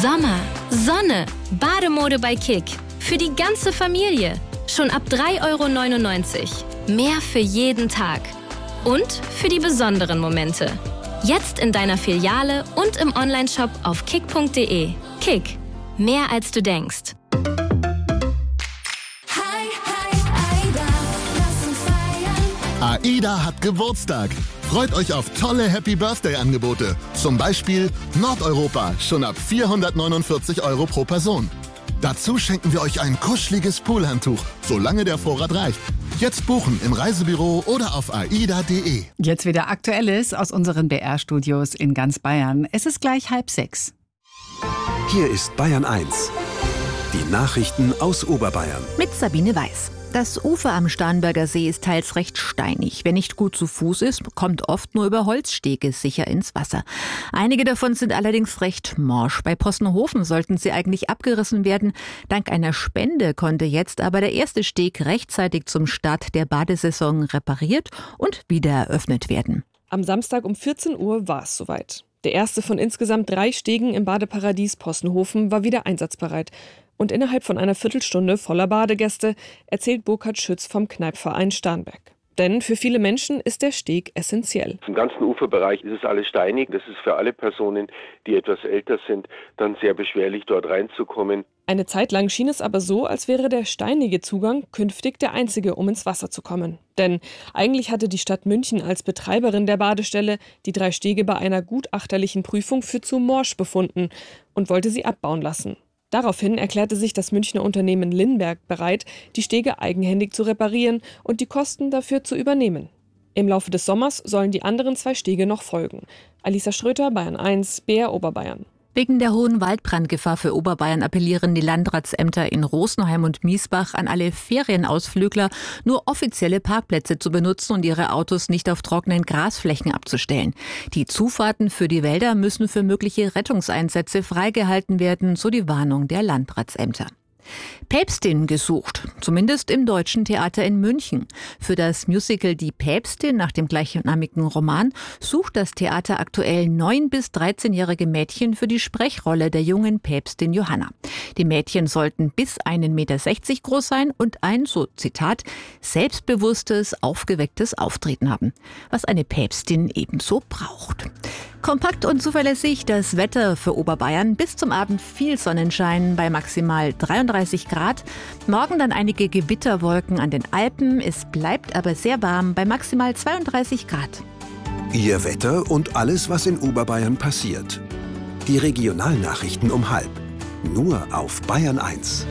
Sommer, Sonne, Bademode bei Kick. Für die ganze Familie. Schon ab 3,99 €. Mehr für jeden Tag. Und für die besonderen Momente. Jetzt in deiner Filiale und im Onlineshop auf kick.de. Kick. Mehr als du denkst. AIDA hat Geburtstag. Freut euch auf tolle Happy-Birthday-Angebote. Zum Beispiel Nordeuropa, schon ab 449 € pro Person. Dazu schenken wir euch ein kuscheliges Poolhandtuch, solange der Vorrat reicht. Jetzt buchen im Reisebüro oder auf aida.de. Jetzt wieder Aktuelles aus unseren BR-Studios in ganz Bayern. Es ist gleich 5:30. Hier ist Bayern 1. Die Nachrichten aus Oberbayern. Mit Sabine Weiß. Das Ufer am Starnberger See ist teils recht steinig. Wer nicht gut zu Fuß ist, kommt oft nur über Holzstege sicher ins Wasser. Einige davon sind allerdings recht morsch. Bei Possenhofen sollten sie eigentlich abgerissen werden. Dank einer Spende konnte jetzt aber der erste Steg rechtzeitig zum Start der Badesaison repariert und wieder eröffnet werden. Am Samstag um 14 Uhr war es soweit. Der erste von insgesamt 3 Stegen im Badeparadies Possenhofen war wieder einsatzbereit. Und innerhalb von einer Viertelstunde voller Badegäste, erzählt Burkhard Schütz vom Kneippverein Starnberg. Denn für viele Menschen ist der Steg essentiell. Im ganzen Uferbereich ist es alles steinig. Das ist für alle Personen, die etwas älter sind, dann sehr beschwerlich, dort reinzukommen. Eine Zeit lang schien es aber so, als wäre der steinige Zugang künftig der einzige, um ins Wasser zu kommen. Denn eigentlich hatte die Stadt München als Betreiberin der Badestelle die 3 Stege bei einer gutachterlichen Prüfung für zu morsch befunden und wollte sie abbauen lassen. Daraufhin erklärte sich das Münchner Unternehmen Lindberg bereit, die Stege eigenhändig zu reparieren und die Kosten dafür zu übernehmen. Im Laufe des Sommers sollen die anderen 2 Stege noch folgen. Alisa Schröter, Bayern 1, BR Oberbayern. Wegen der hohen Waldbrandgefahr für Oberbayern appellieren die Landratsämter in Rosenheim und Miesbach an alle Ferienausflügler, nur offizielle Parkplätze zu benutzen und ihre Autos nicht auf trockenen Grasflächen abzustellen. Die Zufahrten für die Wälder müssen für mögliche Rettungseinsätze freigehalten werden, so die Warnung der Landratsämter. Päpstin gesucht, zumindest im Deutschen Theater in München. Für das Musical Die Päpstin nach dem gleichnamigen Roman sucht das Theater aktuell 9- bis 13-jährige Mädchen für die Sprechrolle der jungen Päpstin Johanna. Die Mädchen sollten bis 1,60 Meter groß sein und ein, so Zitat, selbstbewusstes, aufgewecktes Auftreten haben, was eine Päpstin ebenso braucht. Kompakt und zuverlässig das Wetter für Oberbayern. Bis zum Abend viel Sonnenschein bei maximal 33 Grad. Morgen dann einige Gewitterwolken an den Alpen. Es bleibt aber sehr warm bei maximal 32 Grad. Ihr Wetter und alles, was in Oberbayern passiert. Die Regionalnachrichten um 12:30. Nur auf Bayern 1.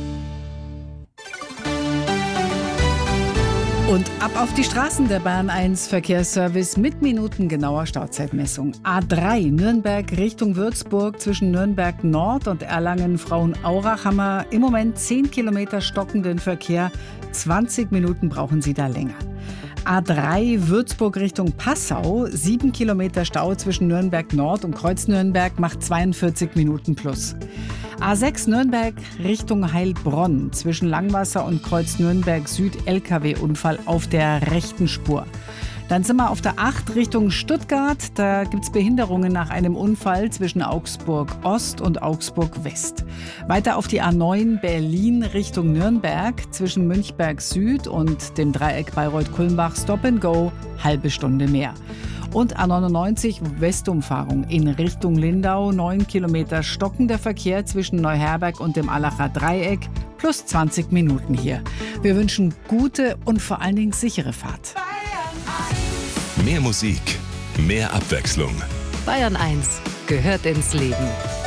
Und ab auf die Straßen der Bayern 1 Verkehrsservice mit minutengenauer Stauzeitmessung. A3 Nürnberg Richtung Würzburg zwischen Nürnberg Nord und Erlangen-Frauenaurach haben wir im Moment 10 Kilometer stockenden Verkehr. 20 Minuten brauchen Sie da länger. A3 Würzburg Richtung Passau, 7 Kilometer Stau zwischen Nürnberg Nord und Kreuznürnberg macht 42 Minuten plus. A6 Nürnberg Richtung Heilbronn zwischen Langwasser und Kreuznürnberg Süd LKW-Unfall auf der rechten Spur. Dann sind wir auf der 8 Richtung Stuttgart. Da gibt es Behinderungen nach einem Unfall zwischen Augsburg Ost und Augsburg West. Weiter auf die A9 Berlin Richtung Nürnberg zwischen Münchberg Süd und dem Dreieck Bayreuth-Kulmbach Stop and Go, halbe Stunde mehr. Und A99 Westumfahrung in Richtung Lindau, 9 Kilometer stockender Verkehr zwischen Neuherberg und dem Allacher Dreieck, plus 20 Minuten hier. Wir wünschen gute und vor allen Dingen sichere Fahrt. Mehr Musik, mehr Abwechslung. Bayern 1 gehört ins Leben.